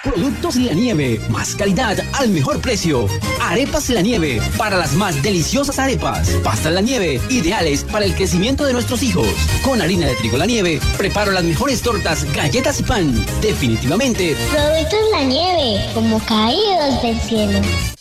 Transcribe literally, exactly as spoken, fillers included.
Productos La Nieve, más calidad al mejor precio. Arepas La Nieve, para las más deliciosas arepas. Pastas La Nieve, ideales para el crecimiento de nuestros hijos. Con harina de trigo La Nieve, preparo las mejores tortas, galletas y pan. Definitivamente. Productos La Nieve, como caídos del cielo.